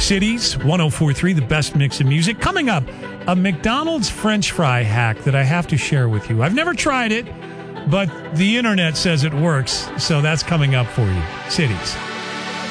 Cities 104.3, the best mix of music. Coming up, a McDonald's French fry hack that I have to share with you. I've never tried it, but the internet says it works, so that's coming up for you. Cities.